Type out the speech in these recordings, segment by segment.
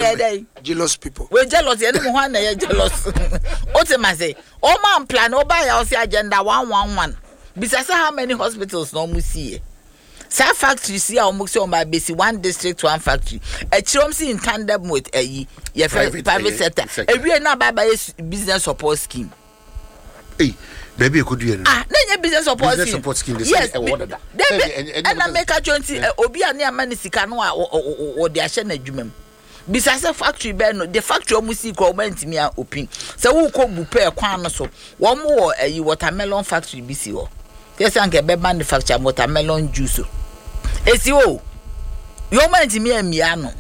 jealous people. We jealous, you know one jealous. Ultimately, all man plan or buy our agenda 111. Besides how many hospitals no mu see. Sa factory see our muxi on by basic one district, one factory. A chomsi in tandem with a private sector. A real now by business support scheme. Hey, baby, you could do it. Then business support scheme. Yes, and I make a joint Obia near Manisicano or the Ashen Jumem. Besides a factory, the factory almost equal went me a open. So who could prepare a so one more a watermelon factory BCO. Yes, I can manufacture watermelon juice. It's you. Your man to me and Miano.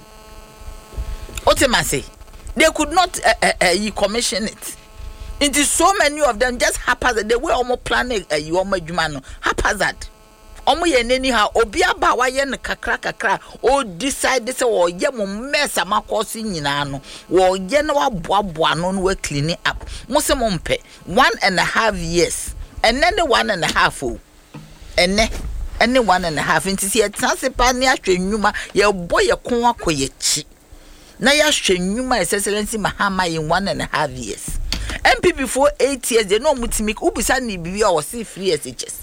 Ultimately, they could not commission it. It is so many of them just haphazard. They were almost planning a Yoma Jumano. Haphazard. Omo ye anyhow, Obia ba wa ye kakra. O decide this or ye mo mess a makosi nyina no. Wo ye no aboa no we clean it up. Mose mo mpe 1.5 years. And then the 1.5 and any 1.5 into see a transipa ni ahwe nwuma ye boy ye kon akoye chi. Na ya hwe nwuma excellency Mahama in 1.5 years. MPP for 8 years they no mutimik ubisa ni bibi or see free SHS.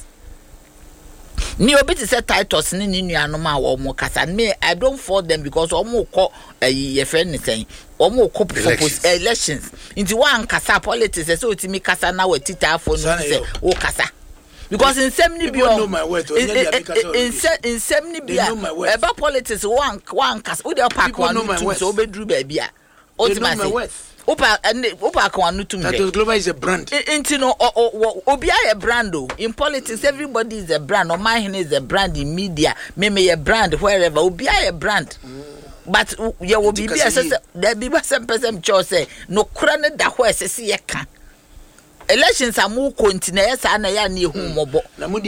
Ni obi ti say titles ni nuanom a wo mo kasa me I don't for them because omo ko ye friend ni saying omo ko propose elections into one kasa politics so otimi kasa na wetita afo no say o kasa because in semni bi know my word in semni bi eba politics one kasa we dey pack one so obedru ba bia ultimately Opa kwanu to me. That Global is a brand. Intino Obia a brand. In politics, everybody is a brand. Or mine is a brand in media. Maybe a brand wherever. Obia a brand. But you will be there be some person say no crane da where see can. Elections are more continuous and I need whom mobo.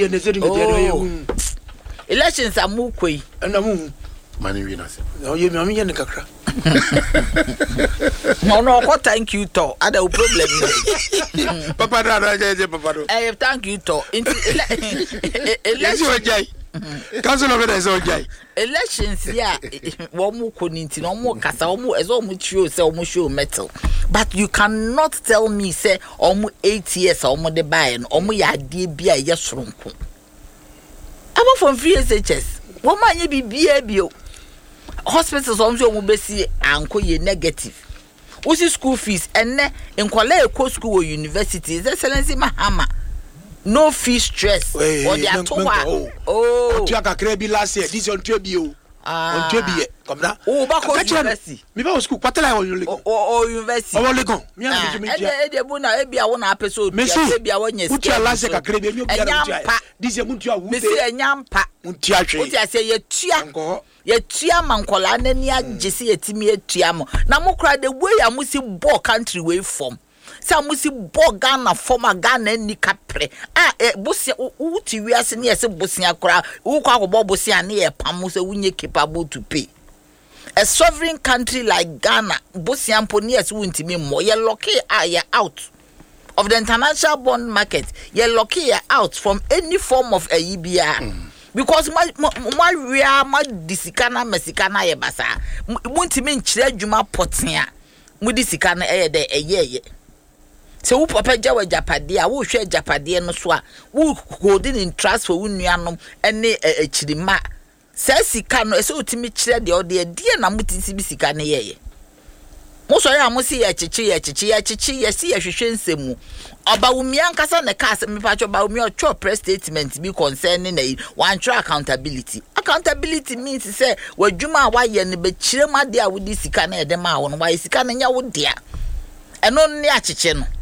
Elections are more quick. And Mani winners. No, you mean in the Kakra. No, thank you, to. Other problem. Papa, thank you, to. Council of it is okay. Elections, yeah. One more couldn't, no more cassa, almost as almost show, say almost show metal. But you cannot tell me, say, almost 8 years, almost the buying, almost ya dear beer, yes, from. I'm from VSHS. What man you be beer? Hospitals also will be see anko ye negative. What's school fees and in Kwale Eko school or university is excellency Mahama. No fee stress. Or they are oh, Tiaka Krebi last year. This on Trebio. On Trebie. Come down. Oh, back on university. Me ba school. What tell you? Oh, university. Oh, Legon. Me and the Buna Ebia one episode. Me see Ebia one yes. Put your last year Krebi. You this year Muntia. Me see a nyampa. Muntia. What I say ye tia. Ye tia mankola na ni agesi etimi etua mo. Na mo kra the way amusi ball country way from. Sa musi ball Ghana former Ghana ni kapre. Bosia uti wiase ne yese bosia kra. Wo kwa ko bosia ne ye pam se wunye capable to pay. A sovereign country like Ghana, bosia mpo ne yese wuntimi mo. Ye lucky ye out of the international bond market. Ye lucky ye out from any form of a EBR. Because my disikana mesikana ye basa muntimi nkyire adwuma potea mu disikana de ye se wo papa jawa japade a wo hwe japade no so a wo holding in trust for wunuanom ene akirima se sika no se otimi kyire de ode die na mutisi bisika ne ye mo so ya mo si ye chichi ye si ye hwehwe nsemu Obawumi ankasa ne case me pacho Obawumi ocho press statement be concerning one track accountability means say wadwuma wa ye ne be kirema de a wodi sika na ede ma wo no wa sika na nya wo dia eno ne acheche no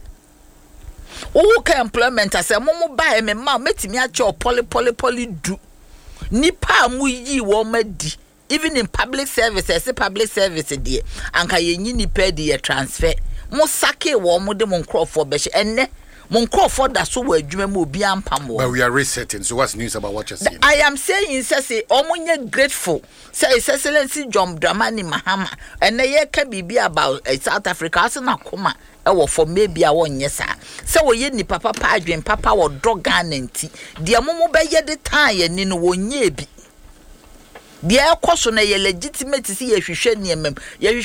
wo ka employment ase mo ba me ma metimi ache poly do nipa mu yi wo madi even in public services there anka ye nyi nipa de transfer mo sake wo mo de mo nkrofo be hye enne mo nkrofo da so wa adwuma mo obi ampam wo. But we are resetting. So what's news about what you're saying? I am saying say omonye grateful say His Excellency John Dramani Mahama enne ye ka bibi about South Africa as na koma e wo for maybe a wonye sa say wo ye ni papa adwen papa wo dogan nti de mo be ye de tan ye ni no wonye bi de ekoso na ye legitimate si ye hwehwe niemem ye